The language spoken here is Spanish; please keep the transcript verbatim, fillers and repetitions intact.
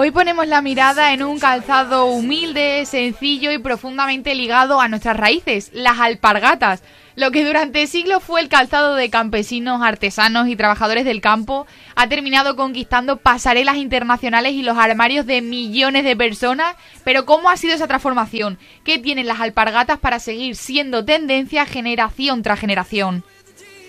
Hoy ponemos la mirada en un calzado humilde, sencillo y profundamente ligado a nuestras raíces, las alpargatas. Lo que durante siglos fue el calzado de campesinos, artesanos y trabajadores del campo ha terminado conquistando pasarelas internacionales y los armarios de millones de personas. Pero ¿cómo ha sido esa transformación? ¿Qué tienen las alpargatas para seguir siendo tendencia generación tras generación?